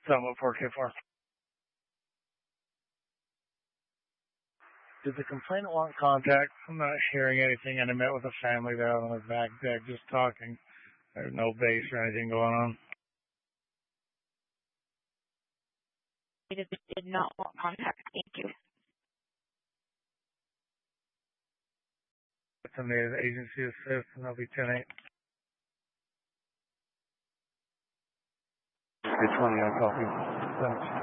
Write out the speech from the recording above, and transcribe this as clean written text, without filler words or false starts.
Summit 4K4. Did the complainant want contact? I'm not hearing anything, and I met with a family there on the back deck just talking. There's no bass or anything going on. Did not want contact. Thank you. Estimated agency assist, and that'll be 10-8. 320, I copy.